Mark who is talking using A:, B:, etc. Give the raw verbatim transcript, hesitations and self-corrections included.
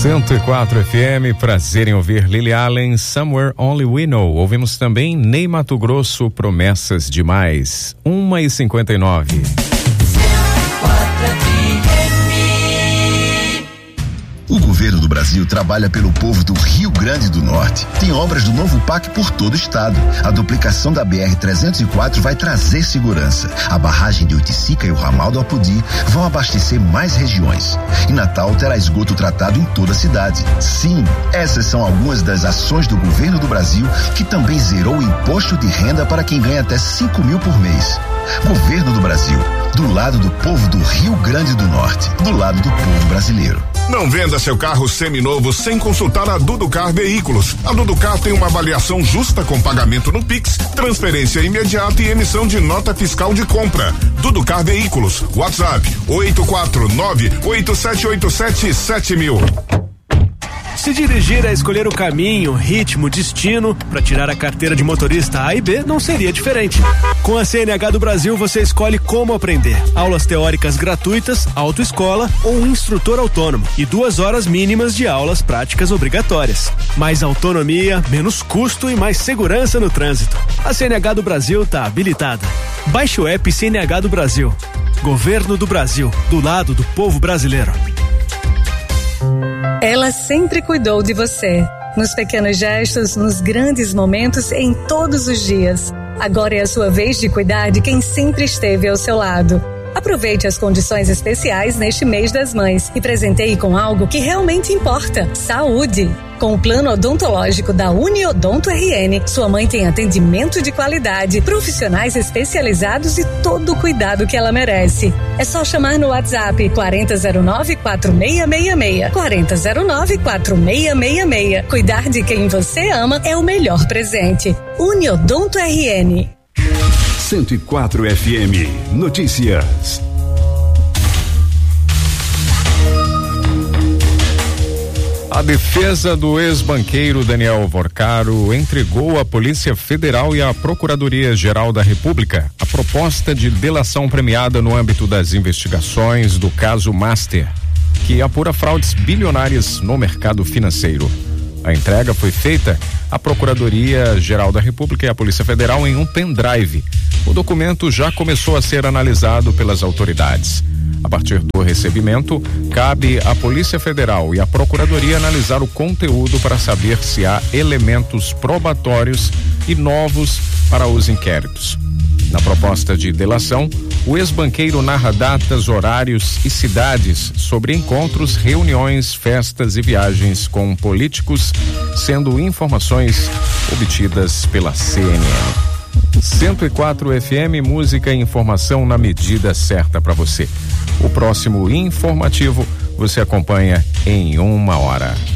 A: cento e quatro F M, prazer em ouvir Lily Allen, Somewhere Only We Know. Ouvimos também Ney Mato Grosso, Promessas Demais. uma e cinquenta e nove.
B: O governo do Brasil trabalha pelo povo do Rio Grande do Norte. Tem obras do novo P A C por todo o estado. A duplicação da B R trezentos e quatro vai trazer segurança. A barragem de Oiticica e o ramal do Apodi vão abastecer mais regiões. E Natal terá esgoto tratado em toda a cidade. Sim, essas são algumas das ações do governo do Brasil, que também zerou o imposto de renda para quem ganha até cinco mil por mês. Governo do Brasil, do lado do povo do Rio Grande do Norte, do lado do povo brasileiro.
C: Não venda seu carro seminovo sem consultar a Duducar Veículos. A Duducar tem uma avaliação justa com pagamento no Pix, transferência imediata e emissão de nota fiscal de compra. Duducar Veículos, WhatsApp oito quatro nove oito sete oito sete sete mil.
D: Se dirigir é escolher o caminho, ritmo, destino para tirar a carteira de motorista A e B não seria diferente. Com a C N H do Brasil você escolhe como aprender. Aulas teóricas gratuitas, autoescola ou um instrutor autônomo e duas horas mínimas de aulas práticas obrigatórias. Mais autonomia, menos custo e mais segurança no trânsito. A C N H do Brasil está habilitada. Baixe o app C N H do Brasil. Governo do Brasil, do lado do povo brasileiro.
E: Ela sempre cuidou de você, nos pequenos gestos, nos grandes momentos, em todos os dias. Agora é a sua vez de cuidar de quem sempre esteve ao seu lado. Aproveite as condições especiais neste mês das mães e presenteie com algo que realmente importa: saúde. Com o plano odontológico da Uniodonto R N, sua mãe tem atendimento de qualidade, profissionais especializados e todo o cuidado que ela merece. É só chamar no WhatsApp quatro zero nove quatro seis seis seis, quatro zero nove quatro seis seis seis. Cuidar de quem você ama é o melhor presente. Uniodonto R N.
F: cento e quatro F M Notícias.
A: A defesa do ex-banqueiro Daniel Vorcaro entregou à Polícia Federal e à Procuradoria-Geral da República a proposta de delação premiada no âmbito das investigações do caso Master, que apura fraudes bilionárias no mercado financeiro. A entrega foi feita à Procuradoria-Geral da República e à Polícia Federal em um pendrive. O documento já começou a ser analisado pelas autoridades. A partir do recebimento, cabe à Polícia Federal e à Procuradoria analisar o conteúdo para saber se há elementos probatórios e novos para os inquéritos. Na proposta de delação, o ex-banqueiro narra datas, horários e cidades sobre encontros, reuniões, festas e viagens com políticos, sendo informações obtidas pela C N N. cento e quatro F M, música e informação na medida certa para você. O próximo informativo você acompanha em uma hora.